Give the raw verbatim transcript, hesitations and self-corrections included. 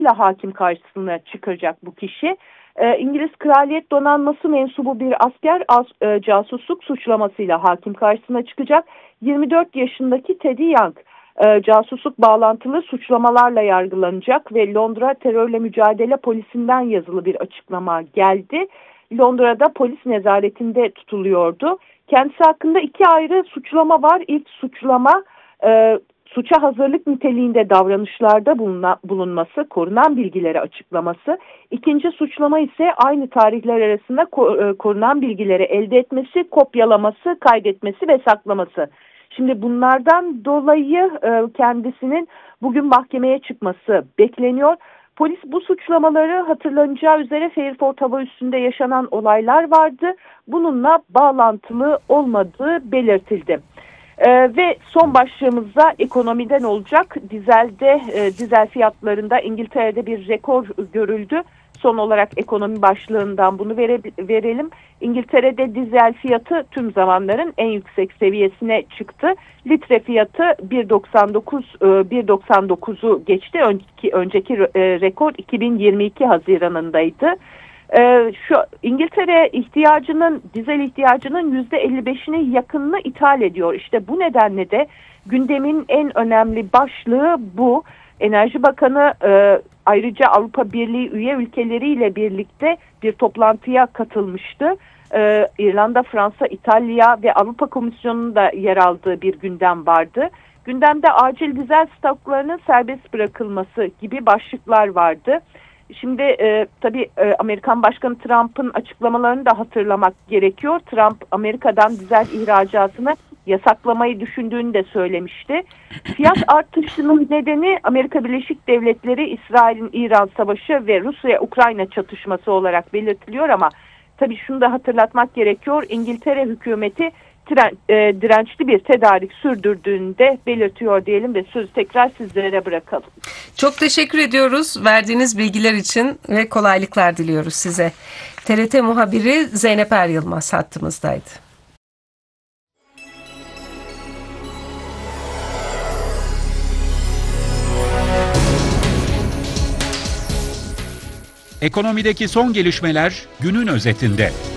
hakim karşısına çıkacak bu kişi. Ee, İngiliz Kraliyet Donanması mensubu bir asker as, e, casusluk suçlamasıyla hakim karşısına çıkacak. yirmi dört yaşındaki Teddy Young e, casusluk bağlantılı suçlamalarla yargılanacak ve Londra Terörle Mücadele Polisi'nden yazılı bir açıklama geldi. Londra'da polis nezaretinde tutuluyordu. Kendisi hakkında iki ayrı suçlama var. İlk suçlama e, suça hazırlık niteliğinde davranışlarda bulunma, bulunması, korunan bilgileri açıklaması. İkinci suçlama ise aynı tarihler arasında ko, e, korunan bilgileri elde etmesi, kopyalaması, kaydetmesi ve saklaması. Şimdi bunlardan dolayı e, kendisinin bugün mahkemeye çıkması bekleniyor. Polis bu suçlamaları hatırlanacağı üzere Fairford Hava Üssü'nde yaşanan olaylar vardı. Bununla bağlantılı olmadığı belirtildi. Ee, ve son başlığımızda ekonomiden olacak. Dizelde, e, dizel fiyatlarında İngiltere'de bir rekor görüldü. Son olarak ekonomi başlığından bunu vere, verelim. İngiltere'de dizel fiyatı tüm zamanların en yüksek seviyesine çıktı. Litre fiyatı bir doksan dokuz bir doksan dokuzu geçti. Önceki, önceki rekor iki bin yirmi iki Haziran'ındaydı. Ee, şu İngiltere ihtiyacının, dizel ihtiyacının yüzde elli beşini yakınını ithal ediyor. İşte bu nedenle de gündemin en önemli başlığı bu. Enerji Bakanı e, ayrıca Avrupa Birliği üye ülkeleriyle birlikte bir toplantıya katılmıştı. Ee, İrlanda, Fransa, İtalya ve Avrupa Komisyonu'nun da yer aldığı bir gündem vardı. Gündemde acil dizel stoklarının serbest bırakılması gibi başlıklar vardı. Şimdi e, tabii e, Amerikan Başkanı Trump'ın açıklamalarını da hatırlamak gerekiyor. Trump Amerika'dan dizel ihracatını yasaklamayı düşündüğünü de söylemişti. Fiyat artışının nedeni Amerika Birleşik Devletleri, İsrail'in İran savaşı ve Rusya-Ukrayna çatışması olarak belirtiliyor ama tabii şunu da hatırlatmak gerekiyor. İngiltere hükümeti Diren, e, dirençli bir tedarik sürdürdüğünü de belirtiyor diyelim ve sözü tekrar sizlere bırakalım. Çok teşekkür ediyoruz verdiğiniz bilgiler için ve kolaylıklar diliyoruz size. T R T muhabiri Zeynep Er Yılmaz hattımızdaydı. Ekonomideki son gelişmeler günün özetinde.